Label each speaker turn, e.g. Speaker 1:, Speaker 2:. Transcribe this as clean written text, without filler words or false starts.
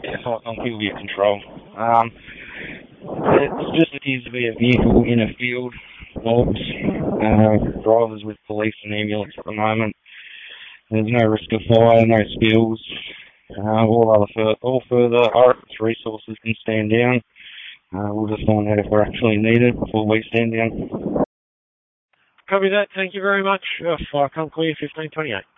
Speaker 1: Yeah, so I think we'll be at control. It just appears to be a vehicle in a field. Logs, drivers with police and ambulance at the moment. There's no risk of fire, no spills. All further RX resources can stand down. We'll just find out if we're actually needed before we stand down.
Speaker 2: Copy that. Thank you very much. Fire Clear 1528.